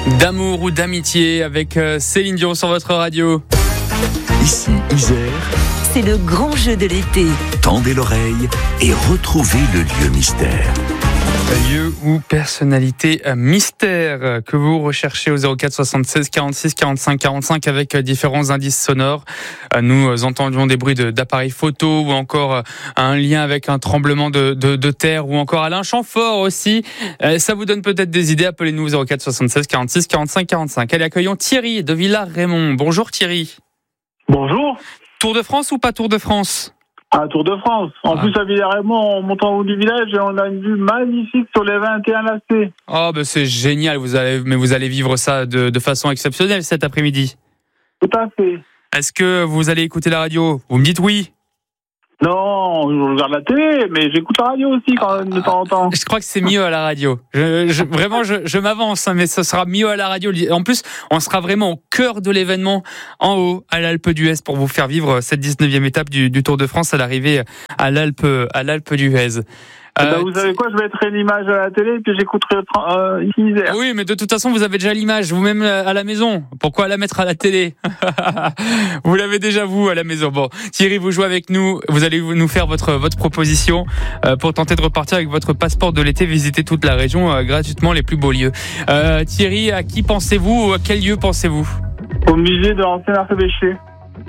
D'amour ou d'amitié avec Céline Dion sur votre radio. Ici, Isère. C'est le grand jeu de l'été. Tendez l'oreille et retrouvez le lieu mystère. Lieu ou personnalité mystère que vous recherchez au 04 76 46 45 45 avec différents indices sonores. Nous entendions des bruits d'appareils photo ou encore un lien avec un tremblement de terre ou encore Alain Chamfort aussi. Ça vous donne peut-être des idées. Appelez-nous au 04 76 46 45 45. Allez, accueillons Thierry de Villars-Raymond. Bonjour Thierry. Bonjour. Tour de France ou pas Tour de France ? Tour de France. En plus, à Villars-Raymond, on monte en haut du village et on a une vue magnifique sur les 21 lacets. Oh, ben c'est génial. Vous allez vivre ça de façon exceptionnelle cet après-midi. Tout à fait. Est-ce que vous allez écouter la radio ? Vous me dites oui. Non, je regarde la télé, mais j'écoute la radio aussi quand même de temps en temps. Je crois que c'est mieux à la radio. Je m'avance, hein, mais ça sera mieux à la radio. En plus, on sera vraiment au cœur de l'événement, en haut, à l'Alpe d'Huez, pour vous faire vivre cette 19e étape du Tour de France à l'arrivée à l'Alpe d'Huez. Vous savez quoi, je mettrai l'image à la télé et puis j'écouterai ici Isère. Oui, mais de toute façon, vous avez déjà l'image, vous-même à la maison. Pourquoi la mettre à la télé ? Vous l'avez déjà, vous, à la maison. Bon, Thierry, vous jouez avec nous. Vous allez nous faire votre proposition pour tenter de repartir avec votre passeport de l'été, visiter toute la région gratuitement, les plus beaux lieux. Thierry, à qui pensez-vous ou à quel lieu pensez-vous ? Au musée de l'ancien archevêché. Pourquoi ?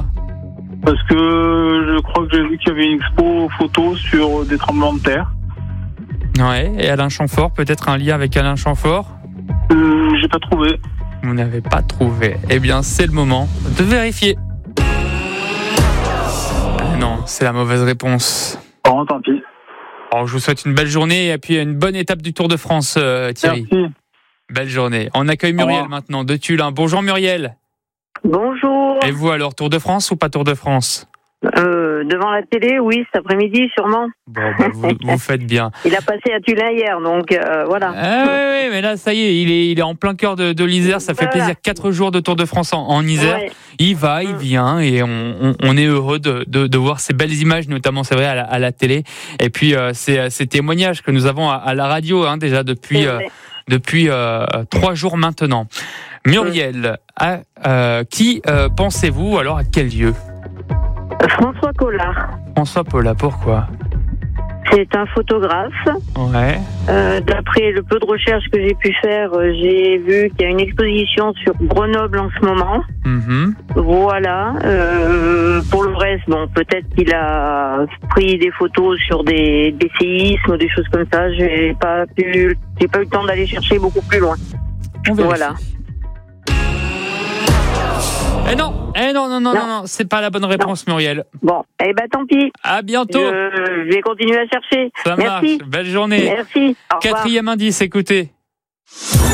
Parce que je crois que j'ai vu qu'il y avait une expo photo sur des tremblements de terre. Ouais, et Alain Chamfort, peut-être un lien avec Alain Chamfort ? J'ai pas trouvé. Vous n'avez pas trouvé. Eh bien, c'est le moment de vérifier. Non, c'est la mauvaise réponse. Oh, tant pis. Alors, je vous souhaite une belle journée et puis une bonne étape du Tour de France, Thierry. Merci. Belle journée. On accueille Muriel maintenant de Tullin. Bonjour Muriel. Bonjour. Et vous alors, Tour de France ou pas Tour de France ? Devant la télé, oui, cet après-midi, sûrement. Bon, vous faites bien. Il a passé à Tullin hier, donc voilà. Oui, mais là, ça y est, il est en plein cœur de l'Isère. Ça fait plaisir. 4 jours de Tour de France en Isère. Ouais. Il va, il vient, et on est heureux de voir ces belles images, notamment, c'est vrai, à la télé. Et puis, ces témoignages que nous avons à la radio, hein, déjà depuis 3 jours maintenant. Muriel, qui pensez-vous alors à quel lieu ? François Collard. François Collard, pourquoi ? C'est un photographe. Ouais. D'après le peu de recherches que j'ai pu faire, j'ai vu qu'il y a une exposition sur Grenoble en ce moment. Mm-hmm. Voilà. Pour le reste, bon, peut-être qu'il a pris des photos sur des séismes ou des choses comme ça. J'ai pas eu le temps d'aller chercher beaucoup plus loin. Voilà. Non, c'est pas la bonne réponse, Muriel. Bon, tant pis. À bientôt. Je vais continuer à chercher. Ça marche. Belle journée. Merci. Au revoir. 4e indice, écoutez.